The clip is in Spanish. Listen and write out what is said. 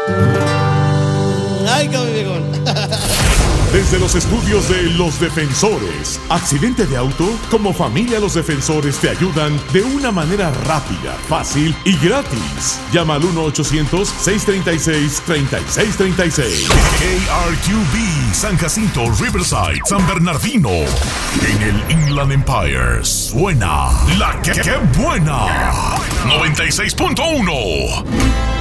Ay, qué viejón. Desde los estudios de Los Defensores, accidente de auto, como familia Los Defensores te ayudan de una manera rápida, fácil y gratis. Llama al 1-800-636-3636. KRQB, San Jacinto, Riverside, San Bernardino. En el Inland Empire suena la que buena. 96.1.